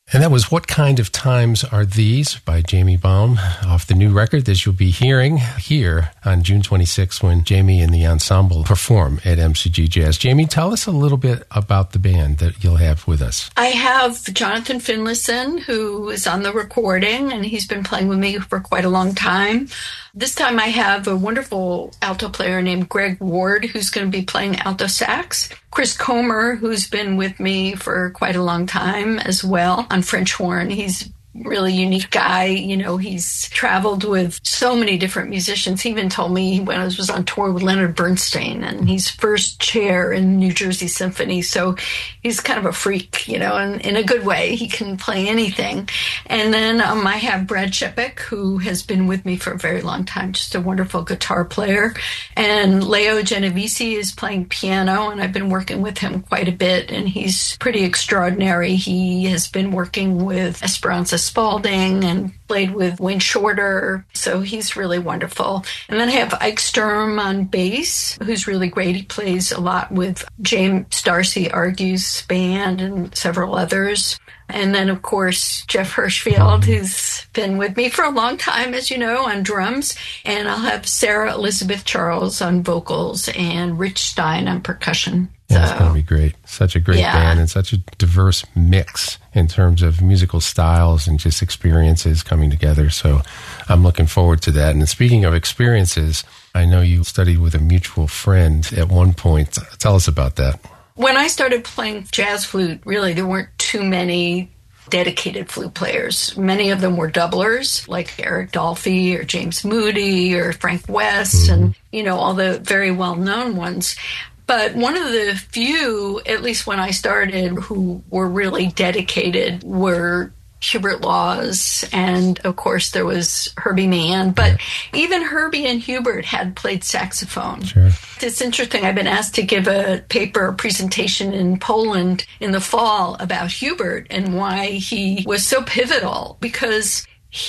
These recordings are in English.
And that was What Kind of Times Are These by Jamie Baum off the new record that you'll be hearing here on June 26th when Jamie and the ensemble perform at MCG Jazz. Jamie, tell us a little bit about the band that you'll have with us. I have Jonathan Finlayson, who is on the recording, and he's been playing with me for quite a long time. This time I have a wonderful alto player named Greg Ward, who's going to be playing alto sax. Chris Comer, who's been with me for quite a long time as well on French horn. He's really unique guy. You know, he's traveled with so many different musicians. He even told me when I was on tour with Leonard Bernstein, and he's first chair in New Jersey Symphony. So he's kind of a freak, you know, and in a good way. He can play anything. And then I have Brad Shepik, who has been with me for a very long time, just a wonderful guitar player. And Leo Genovese is playing piano, and I've been working with him quite a bit, and he's pretty extraordinary. He has been working with Esperanza Spalding and played with Wayne Shorter, so he's really wonderful. And then I have Ike Sturm on bass, who's really great. He plays a lot with James Darcy Argue's band and several others. And then, of course, Jeff Hirschfield, who's been with me for a long time, as you know, on drums. And I'll have Sarah Elizabeth Charles on vocals and Rich Stein on percussion. Yeah, it's going to be great. Such a great band and such a diverse mix in terms of musical styles and just experiences coming together. So I'm looking forward to that. And speaking of experiences, I know you studied with a mutual friend at one point. Tell us about that. When I started playing jazz flute, really, there weren't too many dedicated flute players. Many of them were doublers, like Eric Dolphy or James Moody or Frank West and, you know, all the very well-known ones. But one of the few, at least when I started, who were really dedicated were Hubert Laws, and of course there was Herbie Mann. But even Herbie and Hubert had played saxophone. Sure. It's interesting. I've been asked to give a paper presentation in Poland in the fall about Hubert and why he was so pivotal, because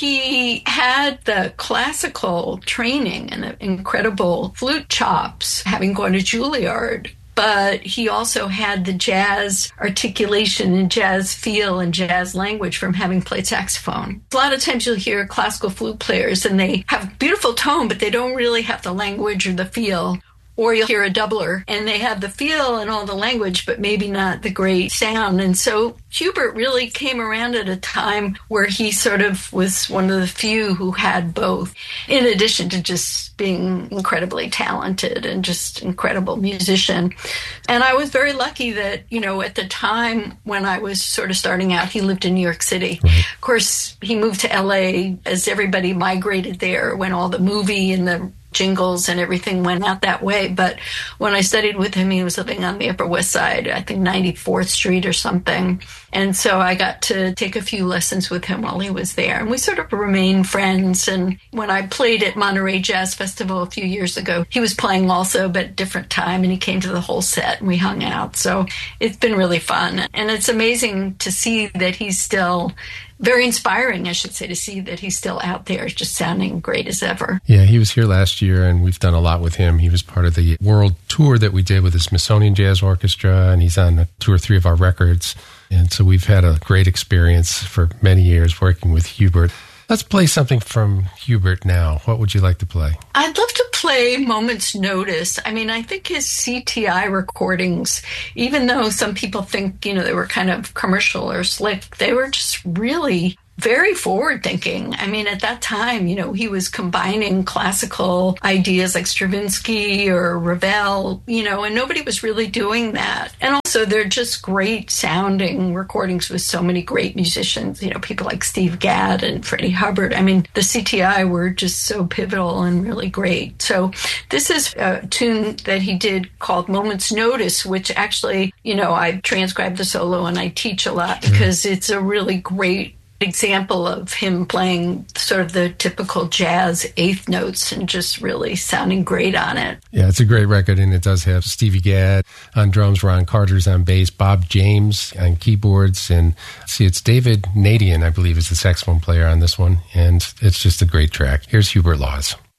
he had the classical training and the incredible flute chops, having gone to Juilliard, but he also had the jazz articulation and jazz feel and jazz language from having played saxophone. A lot of times you'll hear classical flute players and they have beautiful tone, but they don't really have the language or the feel. Or you'll hear a doubler and they have the feel and all the language, but maybe not the great sound. And so Hubert really came around at a time where he sort of was one of the few who had both, in addition to just being incredibly talented and just incredible musician. And I was very lucky that, you know, at the time when I was sort of starting out, he lived in New York City. Right. Of course, he moved to LA as everybody migrated there when all the movie and the jingles and everything went out that way. But when I studied with him, he was living on the Upper West Side, I think 94th Street or something. And so I got to take a few lessons with him while he was there. And we sort of remained friends. And when I played at Monterey Jazz Festival a few years ago, he was playing also, but at a different time. And he came to the whole set and we hung out. So it's been really fun. And it's amazing to see that he's still very inspiring, I should say, to see that he's still out there just sounding great as ever. Yeah, he was here last year, and we've done a lot with him. He was part of the world tour that we did with the Smithsonian Jazz Orchestra, and he's on 2 or 3 of our records. And so we've had a great experience for many years working with Hubert. Let's play something from Hubert now. What would you like to play? I'd love to play Moment's Notice. I mean, I think his CTI recordings, even though some people think, you know, they were kind of commercial or slick, they were just really very forward-thinking. I mean, at that time, you know, he was combining classical ideas like Stravinsky or Ravel, you know, and nobody was really doing that. And also, they're just great-sounding recordings with so many great musicians, you know, people like Steve Gadd and Freddie Hubbard. I mean, the CTI were just so pivotal and really great. So this is a tune that he did called Moment's Notice, which actually, you know, I transcribed the solo and I teach a lot because it's a really great example of him playing sort of the typical jazz eighth notes and just really sounding great on it. Yeah, it's a great record, and it does have Stevie Gadd on drums, Ron Carter's on bass, Bob James on keyboards, and see, it's David Nadian, I believe, is the saxophone player on this one, and it's just a great track. Here's Hubert Laws.